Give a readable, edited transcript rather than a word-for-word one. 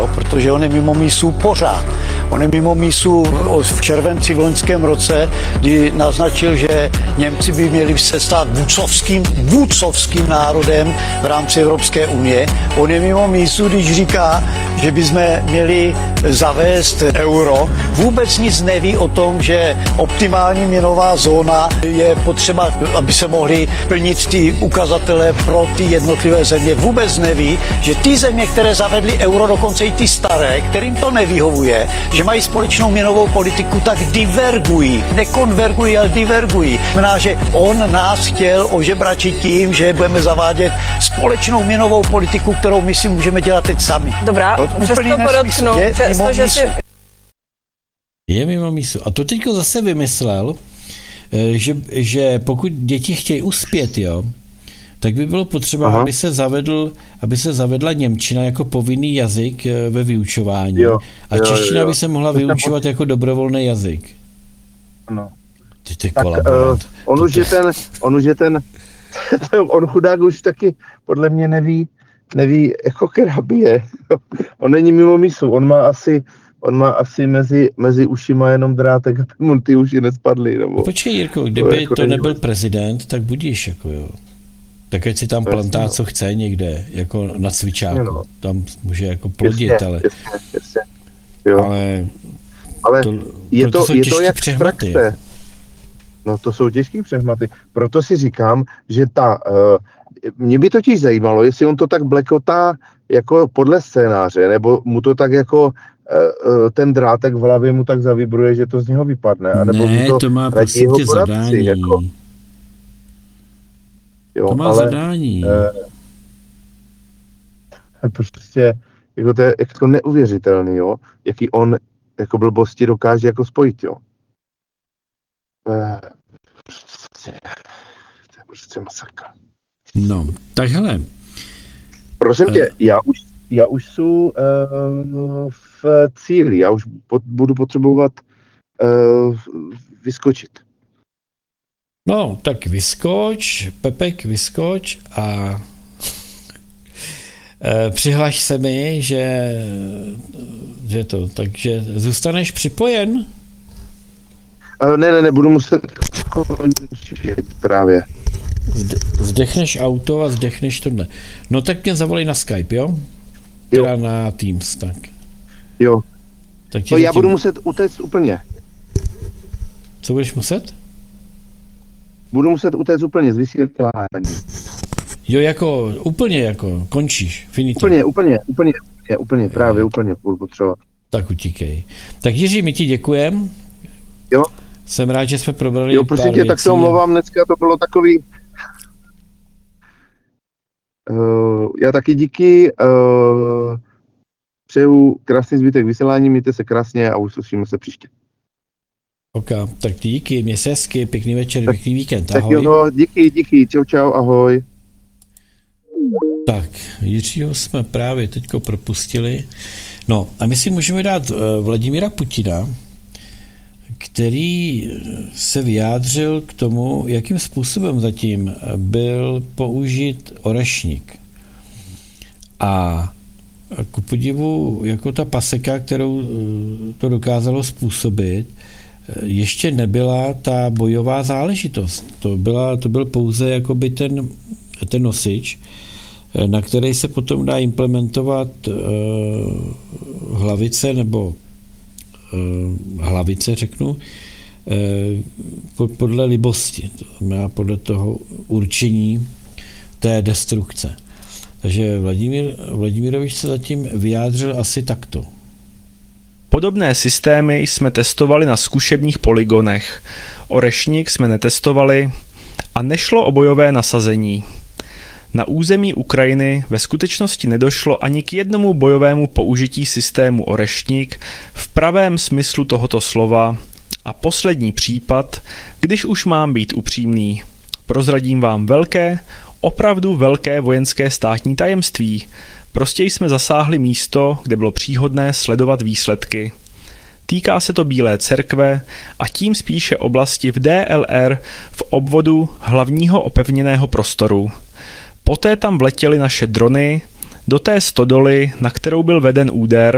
protože on je mimo mísu pořád. On je mimo mísu v červenci v loňském roce, kdy naznačil, že Němci by měli se stát vůdcovským národem v rámci Evropské unie. On je mimo mísu, když říká, že bychom měli zavést euro. Vůbec nic neví o tom, že optimální měnová zóna je potřeba, aby se mohly plnit ty ukazatele pro ty jednotlivé země. Vůbec neví, že ty země, které zavedly euro, dokonce i ty staré, kterým to nevyhovuje, že mají společnou měnovou politiku, tak divergují. Nekonvergují, ale divergují. Znamená, že on nás chtěl ožebračit tím, že budeme zavádět společnou měnovou politiku, kterou my si můžeme dělat teď sami. Dobrá, přesto podotknu, přestože si... Je mimo mísu. A to teďko zase vymyslel, že pokud děti chtějí uspět, jo, tak by bylo potřeba, aby se zavedla němčina jako povinný jazyk ve vyučování. A čeština by se mohla vyučovat jako dobrovolný jazyk. Ano. On chudák už taky podle mě neví jako kerabie. On není mimo mísu, on má asi mezi ušima jenom drátek, aby mu ty uši nespadly. Nebo... Počkej, Jirko, kdyby to nebyl prezident, tak budíš, jako jo. Tak ať si tam plantá, co chce někde, jako na cvičáku. No. Tam může jako plodit, jasně, ale... Jasně. Jo. Ale je to jak přehmaty. No to jsou těžký přehmaty. Proto si říkám, že mě by totiž zajímalo, jestli on to tak blekotá jako podle scénáře, nebo mu to tak jako ten drátek v hlavě mu tak zavibruje, že to z něho vypadne. Anebo ne, to má prostě zadání. Jako... Jo, to má zadání. Prostě jako to je jako neuvěřitelný, jo, jaký on jako blbosti dokáže jako spojit, jo. To je prostě masakra. No, tak hele. Prosím tě, já už jsem v cíli, já už budu potřebovat vyskočit. No, tak vyskoč, Pepek, vyskoč a přihlaš se mi, že to, takže zůstaneš připojen? Ne, budu muset právě. Vdechneš auto a vdechneš tohle. No tak mě zavolej na Skype, jo? Teda na Teams, tak. Jo. Tak já budu muset utéct úplně. Co budeš muset? Budu muset utéct úplně z vysílání. Jo, jako, úplně jako, končíš, finito. Úplně, právě úplně budu potřebovat. Tak utíkej. Tak Jiří, my ti děkujem. Jo. Jsem rád, že jsme probrali jo, prosím tě, tak se omlouvám, dneska to bylo takový... já taky díky. Přeju krásný zbytek vysílání, mějte se krásně a uslyšíme se příště. Ok, tak díky, měj se hezky, pěkný večer, pěkný víkend, ahoj. Tak jo, díky, čau, ahoj. Tak, Jiřího jsme právě teďko propustili. No a my si můžeme dát Vladimíra Putina, který se vyjádřil k tomu, jakým způsobem zatím byl použit orešník. A ku podivu, jako ta paseka, kterou to dokázalo způsobit, ještě nebyla ta bojová záležitost. To byl pouze jakoby ten nosič, na který se potom dá implementovat hlavice, řeknu, podle libosti, to znamená podle toho určení té destrukce. Takže Vladimirovič se zatím vyjádřil asi takto. Podobné systémy jsme testovali na zkušebních polygonech. Orešník jsme netestovali a nešlo o bojové nasazení. Na území Ukrajiny ve skutečnosti nedošlo ani k jednomu bojovému použití systému Orešník v pravém smyslu tohoto slova a poslední případ, když už mám být upřímný. Prozradím vám opravdu velké vojenské státní tajemství. Prostě jsme zasáhli místo, kde bylo příhodné sledovat výsledky. Týká se to Bílé cerkve a tím spíše oblasti v DLR v obvodu hlavního opevněného prostoru. Poté tam vletěly naše drony do té stodoly, na kterou byl veden úder,